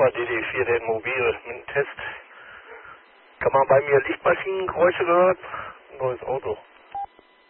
Alpha DD4, den Mobil mit dem Test. Kann man bei mir Lichtmaschinengeräusche gehört? Neues Auto.